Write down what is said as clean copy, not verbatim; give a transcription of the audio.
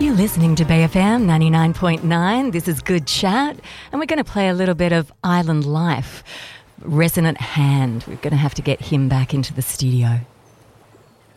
You're listening to Bay FM 99.9. This is Good Chat, and we're going to play a little bit of Island Life. Resonant Hand. We're going to have to get him back into the studio.